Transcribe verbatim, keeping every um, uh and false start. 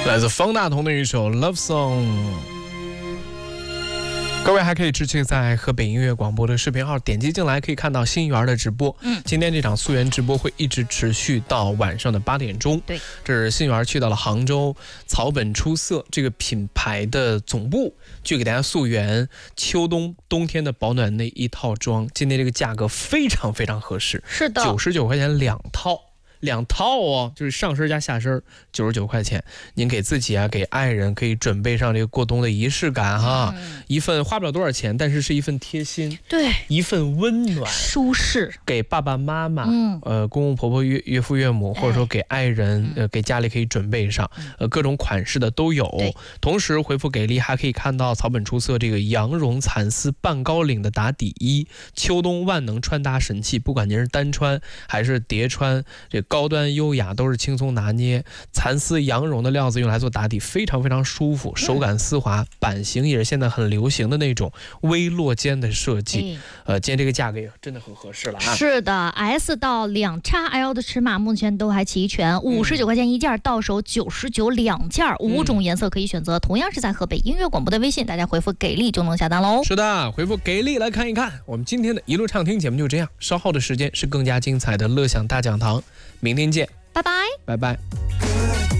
来自方大同的一首 Love Song。各位还可以直接在河北音乐广播的视频号点击进来，可以看到新源的直播。嗯，今天这场溯源直播会一直持续到晚上的八点钟。 对， 这是新源去到了杭州草本出色这个品牌的总部，去给大家溯源秋冬冬天的保暖内衣套装。今天这个价格非常非常合适， 是的， 九十九块钱两套。两套哦，就是上身加下身，九十九块钱。您给自己啊，给爱人可以准备上这个过冬的仪式感哈，嗯、一份花不了多少钱，但是是一份贴心， 对， 一份温暖、 舒适， 给爸爸妈妈、 嗯、 呃公公婆婆、岳岳父岳母，或者说给爱人，呃给家里可以准备上，呃各种款式的都有。同时回复给力还可以看到草本出色这个羊绒蚕丝半高领的打底衣，秋冬万能穿搭神器，不管您是单穿还是叠穿，这高端优雅都是轻松拿捏，蚕丝羊绒的料子用来做打底，非常非常舒服，手感丝滑，版型也是现在很流行的那种微落肩的设计。呃，今天这个价格也真的很合适了啊！ 是的 ，S 到两 X L 的尺码目前都还齐全，五十九块钱一件，到手九十九两件，五种颜色可以选择。同样是在河北音乐广播的微信，大家回复给力就能下单喽。 是的，回复给力来看一看。我们今天的一路畅听节目就这样，稍后的时间是更加精彩的乐享大讲堂。明天见， 拜拜， 拜拜。